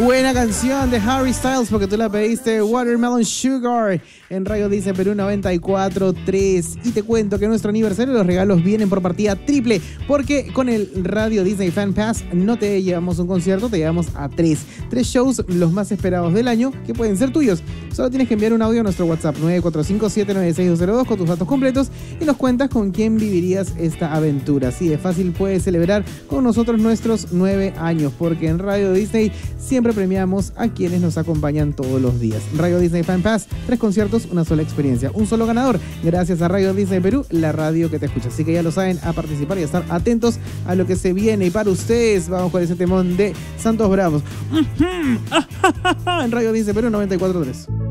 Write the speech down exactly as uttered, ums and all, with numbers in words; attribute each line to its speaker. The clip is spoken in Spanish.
Speaker 1: Buena canción de Harry Styles porque tú la pediste, Watermelon Sugar, en Radio Disney Perú noventa y cuatro punto tres. Y te cuento que en nuestro aniversario los regalos vienen por partida triple, porque con el Radio Disney Fan Pass no te llevamos un concierto, te llevamos a tres. Tres shows los más esperados del año que pueden ser tuyos. Solo tienes que enviar un audio a nuestro WhatsApp nueve cuatro cinco, siete nueve seis, dos cero dos con tus datos completos y nos cuentas con quién vivirías esta aventura. Así de fácil puedes celebrar con nosotros nuestros nueve años, porque en Radio Disney siempre premiamos a quienes nos acompañan todos los días. Radio Disney Fan Pass, tres conciertos, una sola experiencia, un solo ganador. Gracias a Radio Disney Perú, la radio que te escucha. Así que ya lo saben, a participar y a estar atentos a lo que se viene. Y para ustedes, vamos con ese temón de Santos Bravos. En Radio Disney Perú noventa y cuatro punto tres.